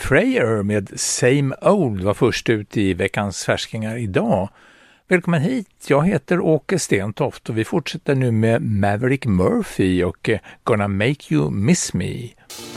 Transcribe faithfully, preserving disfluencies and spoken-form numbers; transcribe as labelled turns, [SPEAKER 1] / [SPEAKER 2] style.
[SPEAKER 1] Freyer med Same Old var först ut i veckans färskingar idag. Välkommen hit, jag heter Åke Stentoft och vi fortsätter nu med Maverick Murphy och Gonna Make You Miss Me.